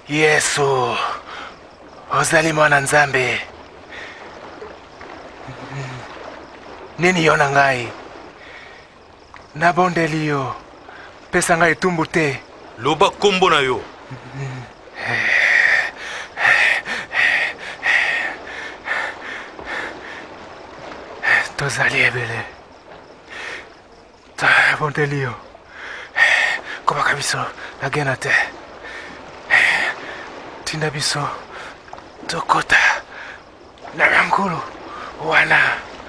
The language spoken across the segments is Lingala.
Yesu, ozali mwana Nzambe. Nini yona ngai? Nabondeli yo, pesa ngai etumbu te. Loba kombo na yo. Tozali ebele. Nabondeli yo. Komaka biso, nagena te. Tinda biso, tokota. Nangangulu, wana.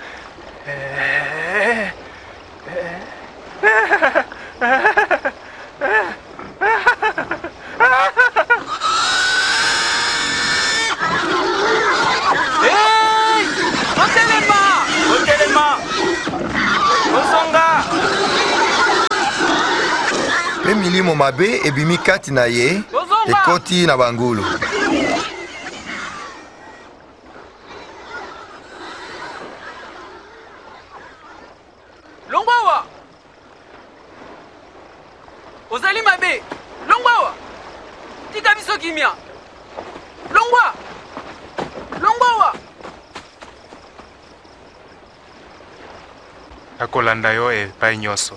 Pe milimo mabe ebimi kati na ye ekoti na bangulu. Longwawa! Ozali mabe! Longwawa! Tika biso kimia! Longwa! Longwawa! Nakolanda yo epai nyonso.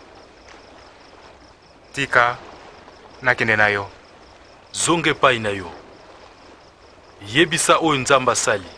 Tika nakende na yo. Zonge pai na yo. Yebisa oyo Nzambe asali.